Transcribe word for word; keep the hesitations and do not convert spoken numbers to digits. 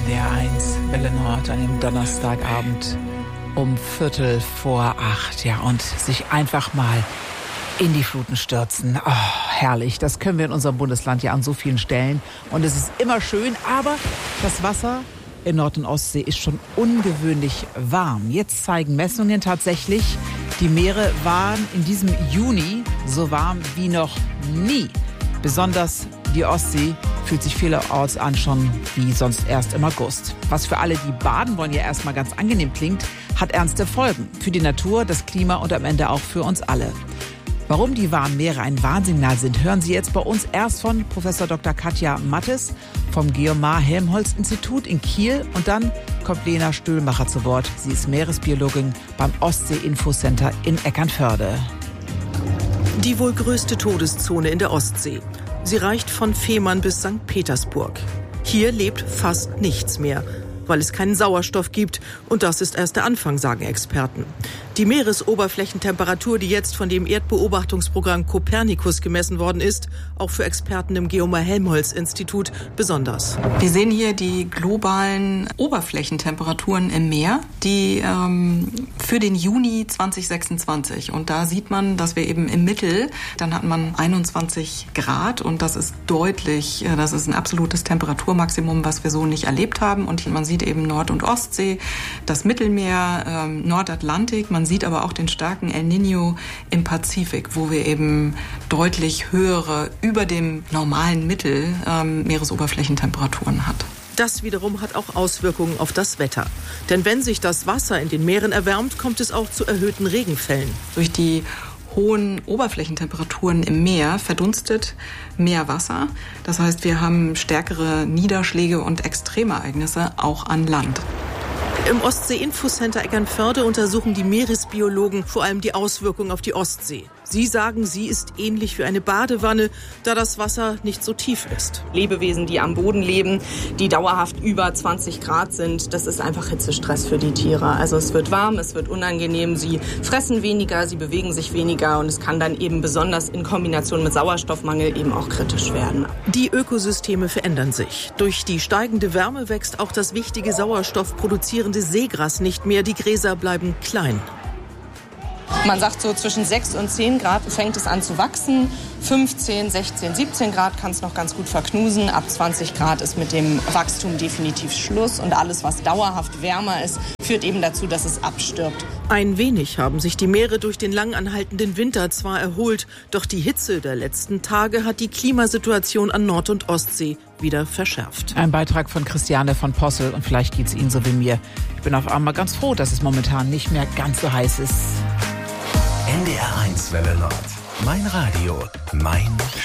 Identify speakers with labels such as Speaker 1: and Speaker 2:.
Speaker 1: N D R eins Welle Nord an dem Donnerstagabend um Viertel vor acht. Ja, und sich einfach mal in die Fluten stürzen. Oh, herrlich. Das können wir in unserem Bundesland ja an so vielen Stellen. Und es ist immer schön, aber das Wasser in Nord- und Ostsee ist schon ungewöhnlich warm. Jetzt zeigen Messungen tatsächlich, die Meere waren in diesem Juni so warm wie noch nie. Besonders die Ostsee fühlt sich vielerorts an schon wie sonst erst im August. Was für alle, die baden wollen, ja erstmal ganz angenehm klingt, hat ernste Folgen. Für die Natur, das Klima und am Ende auch für uns alle. Warum die warmen Meere ein Warnsignal sind, hören Sie jetzt bei uns erst von Professor Doktor Katja Mattes vom Geomar-Helmholtz-Institut in Kiel und dann kommt Lena Stöhlmacher zu Wort. Sie ist Meeresbiologin beim Ostsee-Infocenter in Eckernförde.
Speaker 2: Die wohl größte Todeszone in der Ostsee. Sie reicht von Fehmarn bis Sankt Petersburg. Hier lebt fast nichts mehr, weil es keinen Sauerstoff gibt. Und das ist erst der Anfang, sagen Experten. Die Meeresoberflächentemperatur, die jetzt von dem Erdbeobachtungsprogramm Copernicus gemessen worden ist, auch für Experten im Geomar-Helmholtz-Institut besonders.
Speaker 3: Wir sehen hier die globalen Oberflächentemperaturen im Meer, die ähm, für den Juni zwanzig sechsundzwanzig. Und da sieht man, dass wir eben im Mittel, dann hat man einundzwanzig Grad und das ist deutlich, das ist ein absolutes Temperaturmaximum, was wir so nicht erlebt haben. Und man sieht eben Nord- und Ostsee, das Mittelmeer, ähm, Nordatlantik, man sieht aber auch den starken El Niño im Pazifik, wo wir eben deutlich höhere, über dem normalen Mittel ähm, Meeresoberflächentemperaturen hat.
Speaker 2: Das wiederum hat auch Auswirkungen auf das Wetter. Denn wenn sich das Wasser in den Meeren erwärmt, kommt es auch zu erhöhten Regenfällen.
Speaker 3: Durch die hohen Oberflächentemperaturen im Meer verdunstet mehr Wasser. Das heißt, wir haben stärkere Niederschläge und Extremereignisse auch an Land.
Speaker 2: Im Ostsee-Infocenter Eckernförde untersuchen die Meeresbiologen vor allem die Auswirkungen auf die Ostsee. Sie sagen, sie ist ähnlich wie eine Badewanne, da das Wasser nicht so tief ist.
Speaker 4: Lebewesen, die am Boden leben, die dauerhaft über zwanzig Grad sind, das ist einfach Hitzestress für die Tiere. Also es wird warm, es wird unangenehm, sie fressen weniger, sie bewegen sich weniger und es kann dann eben besonders in Kombination mit Sauerstoffmangel eben auch kritisch werden.
Speaker 2: Die Ökosysteme verändern sich. Durch die steigende Wärme wächst auch das wichtige sauerstoffproduzierende Seegras nicht mehr. Die Gräser bleiben klein.
Speaker 4: Man sagt so zwischen sechs und zehn Grad fängt es an zu wachsen. fünfzehn, sechzehn, siebzehn Grad kann es noch ganz gut verknusen. Ab zwanzig Grad ist mit dem Wachstum definitiv Schluss. Und alles, was dauerhaft wärmer ist, führt eben dazu, dass es abstirbt.
Speaker 2: Ein wenig haben sich die Meere durch den lang anhaltenden Winter zwar erholt, doch die Hitze der letzten Tage hat die Klimasituation an Nord- und Ostsee wieder verschärft.
Speaker 1: Ein Beitrag von Christiane von Possel und vielleicht geht es Ihnen so wie mir. Ich bin auf einmal ganz froh, dass es momentan nicht mehr ganz so heiß ist.
Speaker 5: N D R eins Welle Nord. Mein Radio, mein